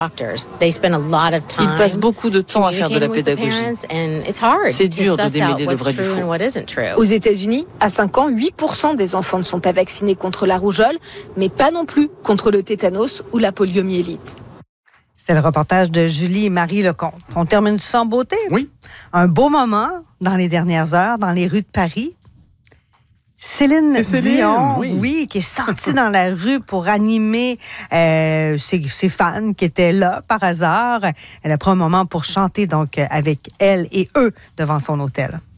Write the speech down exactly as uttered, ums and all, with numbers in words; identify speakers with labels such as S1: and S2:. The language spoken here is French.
S1: Ils passent beaucoup de temps à faire de la pédagogie. C'est dur de démêler le vrai du faux.
S2: Aux États-Unis, à cinq ans, huit pour cent des enfants ne sont pas vaccinés contre la rougeole, mais pas non plus contre le tétanos ou la poliomyélite.
S3: C'était le reportage de Julie-Marie Lecomte. On termine sans beauté.
S4: Oui.
S3: Un beau moment dans les dernières heures, dans les rues de Paris. Céline,
S4: Céline
S3: Dion,
S4: oui.
S3: oui, qui est sortie dans la rue pour animer euh, ses, ses fans qui étaient là par hasard. Elle a pris un moment pour chanter donc avec elle et eux devant son hôtel.